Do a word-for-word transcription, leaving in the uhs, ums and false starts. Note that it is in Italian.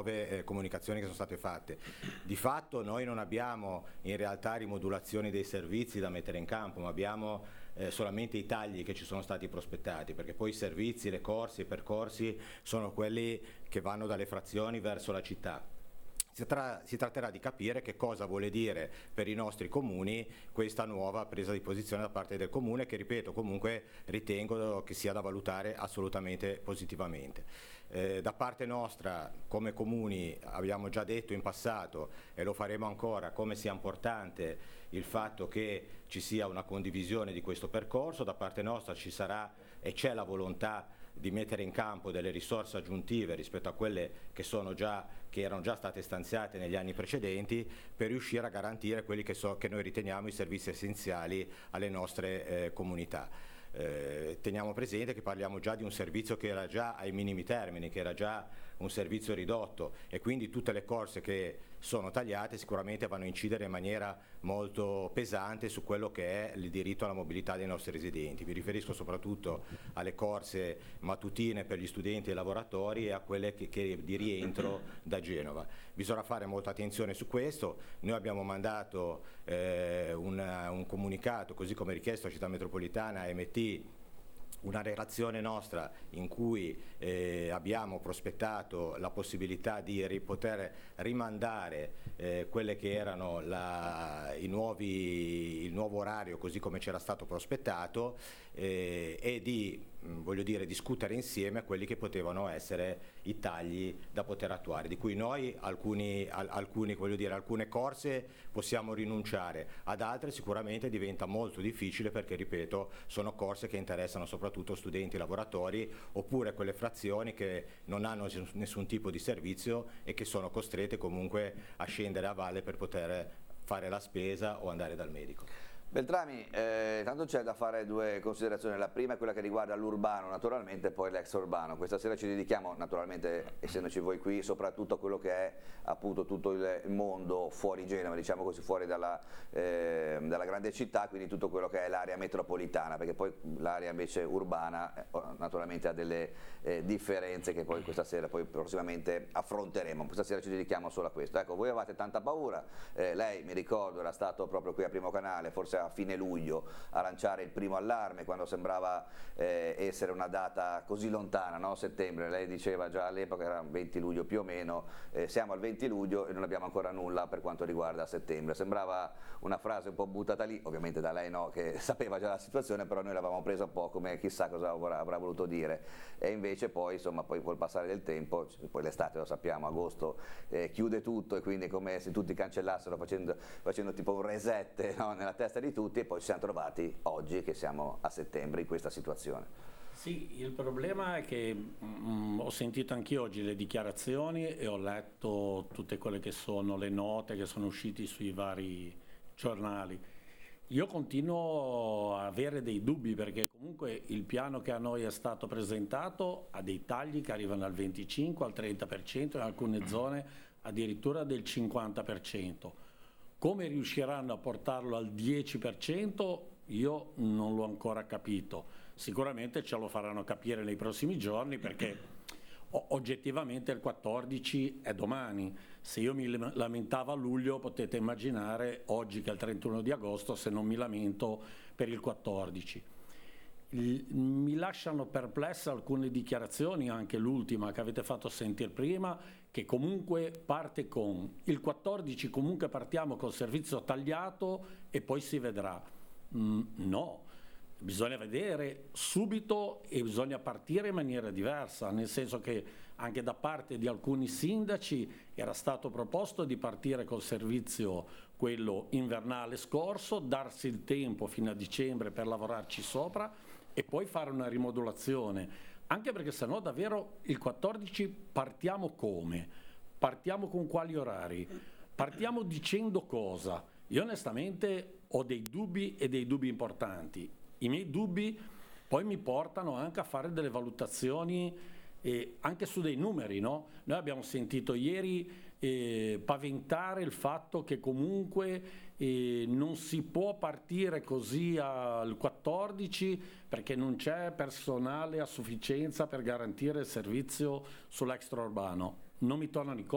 nuove eh, comunicazioni che sono state fatte. Di fatto noi non abbiamo in realtà rimodulazioni dei servizi da mettere in campo, ma abbiamo eh, solamente i tagli che ci sono stati prospettati, perché poi i servizi, le corsi, i percorsi sono quelli che vanno dalle frazioni verso la città. Si, tra, si tratterà di capire che cosa vuole dire per i nostri comuni questa nuova presa di posizione da parte del comune, che ripeto comunque ritengo che sia da valutare assolutamente positivamente. Eh, da parte nostra come comuni abbiamo già detto in passato e lo faremo ancora come sia importante il fatto che ci sia una condivisione di questo percorso. Da parte nostra ci sarà e c'è la volontà di mettere in campo delle risorse aggiuntive rispetto a quelle che, sono già, che erano già state stanziate negli anni precedenti, per riuscire a garantire quelli che, so, che noi riteniamo i servizi essenziali alle nostre eh, comunità. Eh, teniamo presente che parliamo già di un servizio che era già ai minimi termini, che era già un servizio ridotto, e quindi tutte le corse che sono tagliate sicuramente vanno a incidere in maniera molto pesante su quello che è il diritto alla mobilità dei nostri residenti. Mi riferisco soprattutto alle corse mattutine per gli studenti e i lavoratori e a quelle che, che di rientro da Genova. Bisogna fare molta attenzione su questo. Noi abbiamo mandato eh, una, un comunicato, così come richiesto a Città Metropolitana e M T, una relazione nostra in cui eh, abbiamo prospettato la possibilità di ri poter rimandare eh, quelle che erano la, i nuovi, il nuovo orario così come c'era stato prospettato eh, e di mh, voglio dire, discutere insieme quelli che potevano essere i tagli da poter attuare, di cui noi alcuni, al, alcuni, voglio dire, alcune corse possiamo rinunciare, ad altre sicuramente diventa molto difficile perché, ripeto, sono corse che interessano soprattutto soprattutto studenti e lavoratori, oppure quelle frazioni che non hanno nessun tipo di servizio e che sono costrette comunque a scendere a valle per poter fare la spesa o andare dal medico. Beltrami, eh, tanto c'è da fare due considerazioni. La prima è quella che riguarda l'urbano, naturalmente, poi l'extraurbano. Questa sera ci dedichiamo, naturalmente, essendoci voi qui, soprattutto a quello che è appunto tutto il mondo fuori Genova, diciamo così, fuori dalla, eh, dalla grande città, quindi tutto quello che è l'area metropolitana, perché poi l'area invece urbana eh, naturalmente ha delle eh, differenze che poi questa sera, poi prossimamente affronteremo. Questa sera ci dedichiamo solo a questo. Ecco, voi avevate tanta paura, eh, lei, mi ricordo, era stato proprio qui a Primo Canale, forse a fine luglio, a lanciare il primo allarme quando sembrava eh, essere una data così lontana, no? Settembre. Lei diceva già all'epoca, era venti luglio più o meno, eh, siamo al venti luglio e non abbiamo ancora nulla per quanto riguarda settembre. Sembrava una frase un po' buttata lì, ovviamente da lei no, che sapeva già la situazione, però noi l'avevamo presa un po' come chissà cosa avrà, avrà voluto dire, e invece poi insomma poi col passare del tempo, poi l'estate lo sappiamo, agosto eh, chiude tutto e quindi è come se tutti cancellassero facendo, facendo tipo un reset, no? Nella testa di tutti, e poi ci siamo trovati oggi che siamo a settembre in questa situazione. Sì, il problema è che mh, ho sentito anch'io oggi le dichiarazioni e ho letto tutte quelle che sono le note che sono uscite sui vari giornali. Io continuo a avere dei dubbi perché comunque il piano che a noi è stato presentato ha dei tagli che arrivano al venticinque, al trenta per cento, in alcune zone addirittura del cinquanta per cento. Come riusciranno a portarlo al dieci per cento io non l'ho ancora capito. Sicuramente ce lo faranno capire nei prossimi giorni perché oggettivamente il quattordici è domani. Se io mi lamentavo a luglio potete immaginare oggi che è il trentuno di agosto se non mi lamento per il quattordici. Mi lasciano perplessa alcune dichiarazioni, anche l'ultima che avete fatto sentire prima, che comunque parte con il quattordici, comunque partiamo col servizio tagliato e poi si vedrà. Mm, no, bisogna vedere subito e bisogna partire in maniera diversa, nel senso che anche da parte di alcuni sindaci era stato proposto di partire col servizio quello invernale scorso, darsi il tempo fino a dicembre per lavorarci sopra e poi fare una rimodulazione, anche perché sennò davvero il quattordici partiamo come? Partiamo con quali orari? Partiamo dicendo cosa? Io onestamente ho dei dubbi e dei dubbi importanti. I miei dubbi poi mi portano anche a fare delle valutazioni eh, anche su dei numeri, no? Noi abbiamo sentito ieri eh, paventare il fatto che comunque eh, non si può partire così al quattordici perché non c'è personale a sufficienza per garantire il servizio sull'extraurbano. Non mi tornano i conti.